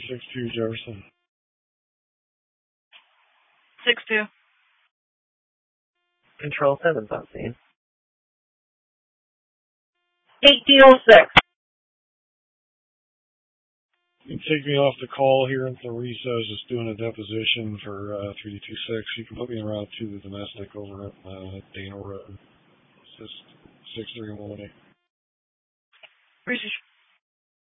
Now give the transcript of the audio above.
362 Jefferson. 6-2. Control 7's on scene. 1806. You can take me off the call here at the recess. I was just doing a deposition for 3226. You can put me around to the domestic over at Dana Road. It's just 6318. Research.